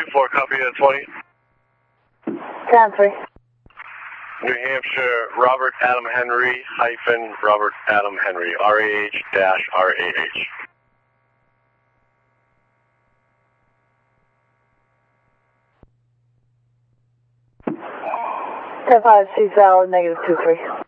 10-4, copy 20. 10-3. New Hampshire, Robert Adam Henry, hyphen Robert Adam Henry, RAH-RAH. 10-5, 6 valid, -23.